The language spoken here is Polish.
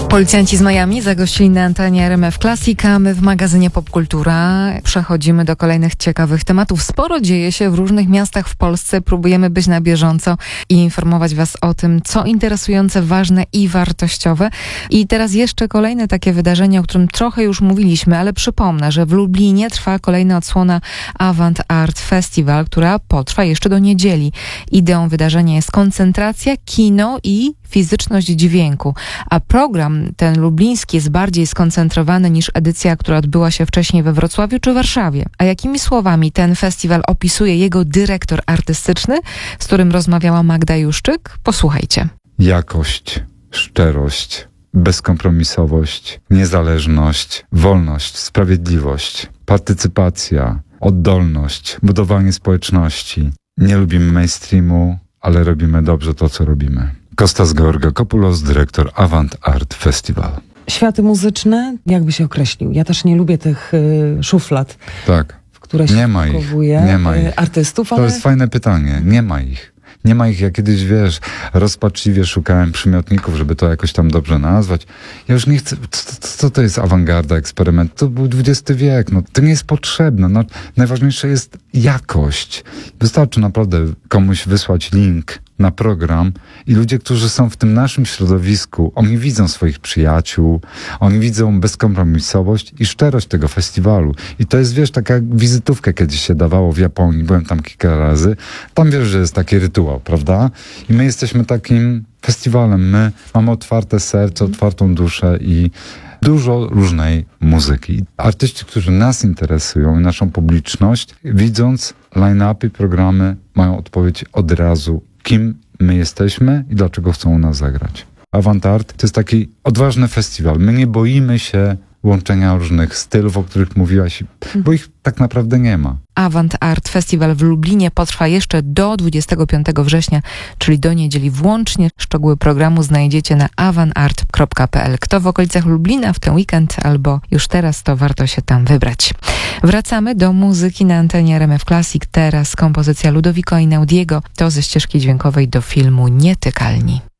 Policjanci z Miami zagościli na antenie RMF Classic, a my w magazynie Popkultura przechodzimy do kolejnych ciekawych tematów. Sporo dzieje się w różnych miastach w Polsce. Próbujemy być na bieżąco i informować Was o tym, co interesujące, ważne i wartościowe. I teraz jeszcze kolejne takie wydarzenie, o którym trochę już mówiliśmy, ale przypomnę, że w Lublinie trwa kolejna odsłona Avant Art Festival, która potrwa jeszcze do niedzieli. Ideą wydarzenia jest koncentracja, kino i fizyczność dźwięku, a program ten lubliński jest bardziej skoncentrowany niż edycja, która odbyła się wcześniej we Wrocławiu czy Warszawie. A jakimi słowami ten festiwal opisuje jego dyrektor artystyczny, z którym rozmawiała Magda Juszczyk? Posłuchajcie. Jakość, szczerość, bezkompromisowość, niezależność, wolność, sprawiedliwość, partycypacja, oddolność, budowanie społeczności. Nie lubimy mainstreamu, ale robimy dobrze to, co robimy. Kostas Georgakopoulos, dyrektor Avant Art Festival. Światy muzyczne, jakby się określił? Ja też nie lubię tych szuflad, Tak. w które się Nie ma ich. artystów, ale... To jest fajne pytanie. Nie ma ich. Nie ma ich. Ja kiedyś, rozpaczliwie szukałem przymiotników, żeby to jakoś tam dobrze nazwać. Ja już nie chcę... Co to jest awangarda, eksperyment? To był XX wiek. To nie jest potrzebne. Najważniejsze jest jakość. Wystarczy naprawdę komuś wysłać link na program i ludzie, którzy są w tym naszym środowisku, oni widzą swoich przyjaciół, oni widzą bezkompromisowość i szczerość tego festiwalu. I to jest, taka wizytówkę kiedyś się dawało w Japonii, byłem tam kilka razy. Tam że jest taki rytuał, prawda? I my jesteśmy takim festiwalem. My mamy otwarte serce, otwartą duszę i dużo różnej muzyki. Artyści, którzy nas interesują i naszą publiczność, widząc line-upy, programy, mają odpowiedź od razu, kim my jesteśmy i dlaczego chcą u nas zagrać. Avant Art to jest taki odważny festiwal. My nie boimy się łączenia różnych stylów, o których mówiłaś, bo ich tak naprawdę nie ma. Avant Art Festival w Lublinie potrwa jeszcze do 25 września, czyli do niedzieli włącznie. Szczegóły programu znajdziecie na avantart.pl. Kto w okolicach Lublina w ten weekend albo już teraz, to warto się tam wybrać. Wracamy do muzyki na antenie RMF Classic. Teraz kompozycja Ludovico Einaudiego, to ze ścieżki dźwiękowej do filmu Nietykalni.